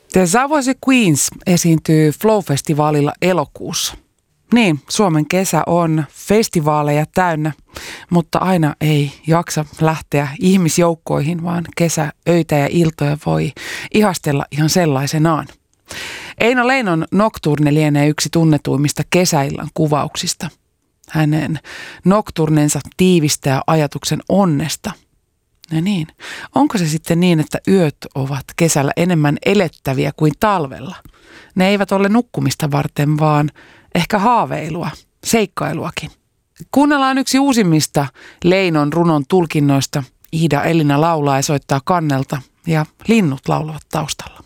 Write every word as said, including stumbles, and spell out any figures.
The Savoy Queens esiintyy Flow-festivaalilla elokuussa. Niin, Suomen kesä on festivaaleja täynnä, mutta aina ei jaksa lähteä ihmisjoukkoihin, vaan kesäöitä ja iltoja voi ihastella ihan sellaisenaan. Eino Leinon Nocturne lienee yksi tunnetuimmista kesäillan kuvauksista. Hänen Nocturnensa tiivistää ajatuksen onnesta. Ja niin, onko se sitten niin, että yöt ovat kesällä enemmän elettäviä kuin talvella? Ne eivät ole nukkumista varten, vaan ehkä haaveilua, seikkailuakin. Kuunnellaan yksi uusimmista Leinon runon tulkinnoista. Iida Elina laulaa ja soittaa kannelta ja linnut laulavat taustalla.